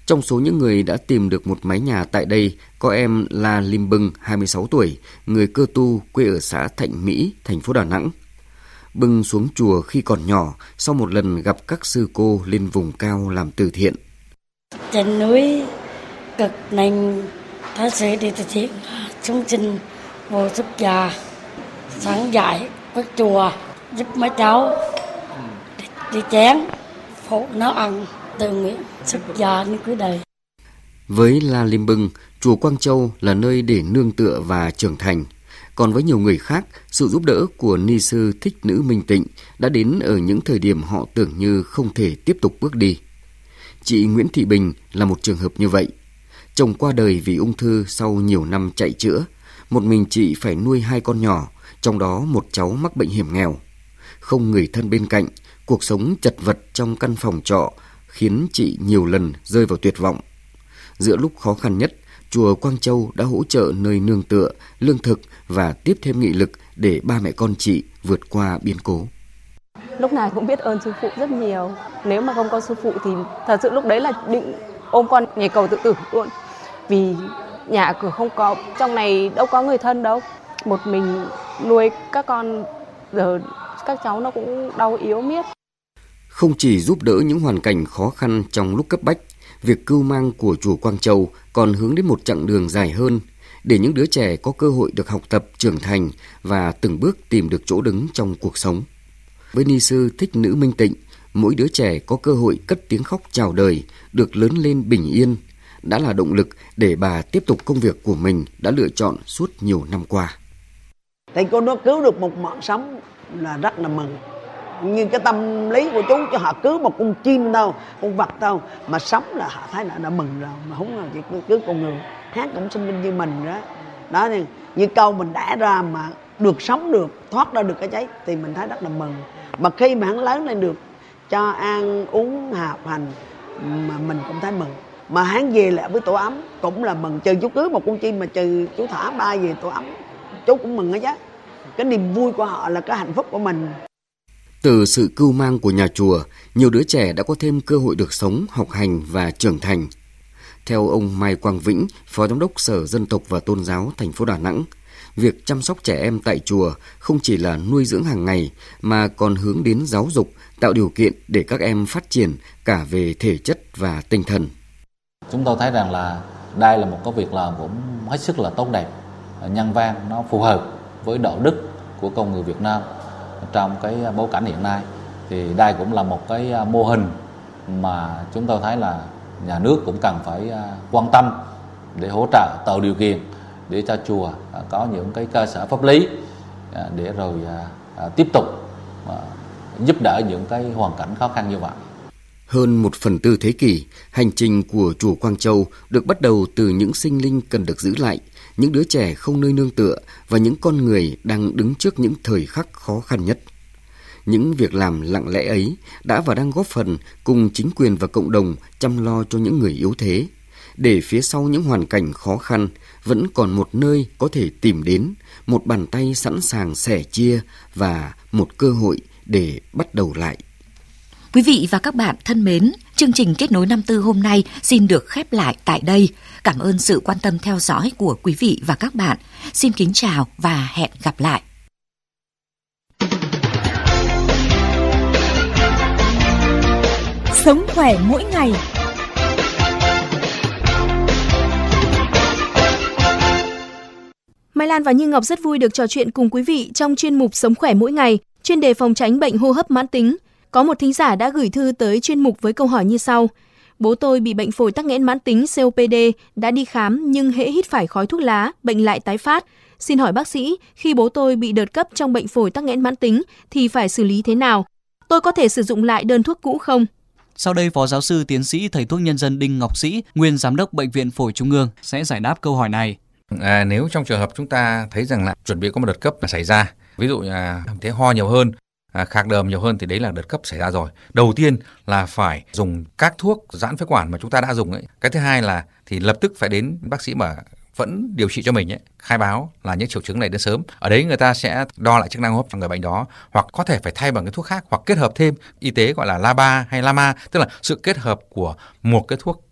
Trong số những người đã tìm được một mái nhà tại đây, có em La Lim Bưng, 26 tuổi, người Cơ Tu, quê ở xã Thạnh Mỹ, thành phố Đà Nẵng. Bưng xuống chùa khi còn nhỏ, sau một lần gặp các sư cô lên vùng cao làm từ thiện. Trên núi cực nên ta sẽ đi từ thiện, chúng sinh vô xuất gia, sáng dạy các chùa, giúp mấy cháu đi chén, phụ nấu ăn, tự nguyện xuất gia đến cuối đời. Với La Lim Bưng, chùa Quang Châu là nơi để nương tựa và trưởng thành. Còn với nhiều người khác, sự giúp đỡ của ni sư Thích Nữ Minh Tịnh đã đến ở những thời điểm họ tưởng như không thể tiếp tục bước đi. Chị Nguyễn Thị Bình là một trường hợp như vậy. Chồng qua đời vì ung thư sau nhiều năm chạy chữa. Một mình chị phải nuôi 2 con nhỏ, trong đó một cháu mắc bệnh hiểm nghèo. Không người thân bên cạnh, cuộc sống chật vật trong căn phòng trọ khiến chị nhiều lần rơi vào tuyệt vọng. Giữa lúc khó khăn nhất, chùa Quang Châu đã hỗ trợ nơi nương tựa, lương thực và tiếp thêm nghị lực để ba mẹ con chị vượt qua biến cố. Lúc nào cũng biết ơn sư phụ rất nhiều. Nếu mà không có sư phụ thì thật sự lúc đấy là định ôm con nhảy cầu tự tử luôn. Vì nhà cửa không có, trong này đâu có người thân đâu. Một mình nuôi các con, giờ các cháu nó cũng đau yếu miết. Không chỉ giúp đỡ những hoàn cảnh khó khăn trong lúc cấp bách, việc cưu mang của chùa Quang Châu còn hướng đến một chặng đường dài hơn, để những đứa trẻ có cơ hội được học tập trưởng thành và từng bước tìm được chỗ đứng trong cuộc sống. Với ni sư Thích Nữ Minh Tịnh, mỗi đứa trẻ có cơ hội cất tiếng khóc chào đời, được lớn lên bình yên, đã là động lực để bà tiếp tục công việc của mình đã lựa chọn suốt nhiều năm qua. Thầy cô nó cứu được một mạng sống là rất là mừng. Như cái tâm lý của chú cho họ cứu một con chim đâu, con vật đâu, mà sống là họ thấy là đã mừng rồi, mà không là chỉ cứu con người. Hát cũng sinh linh như mình đó. Đó như câu mình đẻ ra mà được sống được, thoát ra được cái cháy thì mình thấy rất là mừng. Mà khi mà hắn lớn lên được cho ăn uống học hành mà mình cũng thấy mừng. Mà hắn về lại với tổ ấm cũng là mừng. Trừ chú cưới một con chim mà trừ chú thả ba về tổ ấm, chú cũng mừng hết chứ. Cái niềm vui của họ là cái hạnh phúc của mình. Từ sự cưu mang của nhà chùa, nhiều đứa trẻ đã có thêm cơ hội được sống, học hành và trưởng thành. Theo ông Mai Quang Vĩnh, Phó Giám đốc Sở Dân tộc và Tôn giáo thành phố Đà Nẵng, việc chăm sóc trẻ em tại chùa không chỉ là nuôi dưỡng hàng ngày mà còn hướng đến giáo dục, tạo điều kiện để các em phát triển cả về thể chất và tinh thần. Chúng tôi thấy rằng là đây là một cái việc làm cũng hết sức là tốt đẹp, nhân văn, nó phù hợp với đạo đức của con người Việt Nam trong cái bối cảnh hiện nay. Thì đây cũng là một cái mô hình mà chúng tôi thấy là nhà nước cũng cần phải quan tâm để hỗ trợ, tạo điều kiện để cho chùa có những cái cơ sở pháp lý để rồi tiếp tục giúp đỡ những cái hoàn cảnh khó khăn như vậy. Hơn 1/4 thế kỷ, hành trình của chùa Quang Châu được bắt đầu từ những sinh linh cần được giữ lại, những đứa trẻ không nơi nương tựa và những con người đang đứng trước những thời khắc khó khăn nhất. Những việc làm lặng lẽ ấy đã và đang góp phần cùng chính quyền và cộng đồng chăm lo cho những người yếu thế, để phía sau những hoàn cảnh khó khăn vẫn còn một nơi có thể tìm đến, một bàn tay sẵn sàng sẻ chia và một cơ hội để bắt đầu lại. Quý vị và các bạn thân mến, chương trình Kết nối năm tư hôm nay xin được khép lại tại đây. Cảm ơn sự quan tâm theo dõi của quý vị và các bạn. Xin kính chào và hẹn gặp lại. Sống khỏe mỗi ngày. Mai Lan và Như Ngọc rất vui được trò chuyện cùng quý vị trong chuyên mục Sống khỏe mỗi ngày, chuyên đề phòng tránh bệnh hô hấp mãn tính. Có một thính giả đã gửi thư tới chuyên mục với câu hỏi như sau. Bố tôi bị bệnh phổi tắc nghẽn mãn tính COPD, đã đi khám nhưng hễ hít phải khói thuốc lá, bệnh lại tái phát. Xin hỏi bác sĩ, khi bố tôi bị đợt cấp trong bệnh phổi tắc nghẽn mãn tính thì phải xử lý thế nào? Tôi có thể sử dụng lại đơn thuốc cũ không? Sau đây, Phó Giáo sư Tiến sĩ Thầy thuốc nhân dân Đinh Ngọc Sĩ, nguyên Giám đốc Bệnh viện Phổi Trung ương sẽ giải đáp câu hỏi này. Nếu trong trường hợp chúng ta thấy rằng là chuẩn bị có một đợt cấp xảy ra, ví dụ thấy ho nhiều hơn, khạc đờm nhiều hơn thì đấy là đợt cấp xảy ra rồi. Đầu tiên là phải dùng các thuốc giãn phế quản mà chúng ta đã dùng ấy. Cái thứ hai là thì lập tức phải đến bác sĩ mà vẫn điều trị cho mình ấy, khai báo là những triệu chứng này đến sớm. Ở đấy người ta sẽ đo lại chức năng hô hấp cho người bệnh đó, hoặc có thể phải thay bằng cái thuốc khác, hoặc kết hợp thêm y tế gọi là LABA hay LAMA, tức là sự kết hợp của một cái thuốc